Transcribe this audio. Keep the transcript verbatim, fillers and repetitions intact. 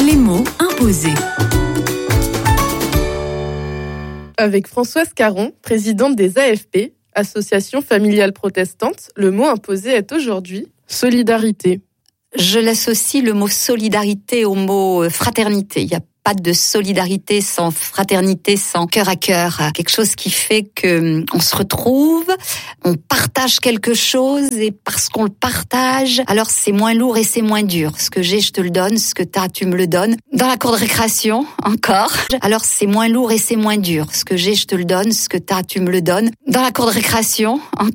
Les mots imposés. Avec Françoise Caron, présidente des A F P, Association familiale protestante, le mot imposé est aujourd'hui solidarité. Je l'associe le mot solidarité au mot fraternité. Il n'y a pas de solidarité sans fraternité, sans cœur à cœur. Quelque chose qui fait que on se retrouve, on partage quelque chose et parce qu'on le partage, alors c'est moins lourd et c'est moins dur. Ce que j'ai, je te le donne. Ce que t'as, tu me le donnes. Dans la cour de récréation, encore. Alors c'est moins lourd et c'est moins dur. Ce que j'ai, je te le donne. Ce que t'as, tu me le donnes. Dans la cour de récréation, encore.